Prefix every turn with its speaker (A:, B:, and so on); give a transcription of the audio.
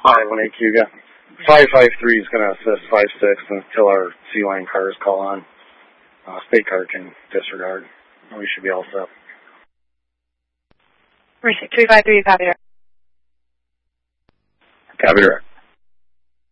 A: 518 Cuga. 553 is going to assist 56 until our C-line cars call on. State car can disregard. We should be all set.
B: 353, copy direct.
A: Copy direct.